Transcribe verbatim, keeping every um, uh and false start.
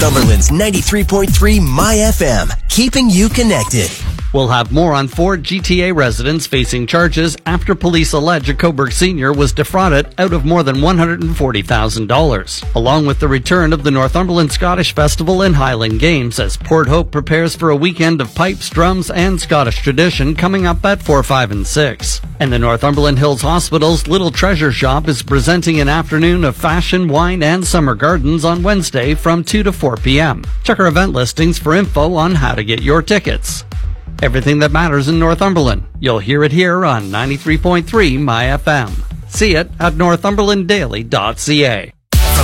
Northumberland's ninety-three point three My F M, keeping you connected. We'll have more on four G T A residents facing charges after police allege a Coburg senior was defrauded out of more than one hundred forty thousand dollars, along with the return of the Northumberland Scottish Festival and Highland Games as Port Hope prepares for a weekend of pipes, drums, and Scottish tradition coming up at four, five, and six. And the Northumberland Hills Hospital's Little Treasure Shop is presenting an afternoon of fashion, wine, and summer gardens on Wednesday from two to four p.m. Check our event listings for info on how to get your tickets. Everything that matters in Northumberland, you'll hear it here on ninety-three point three My F M. See it at northumberland daily dot c a.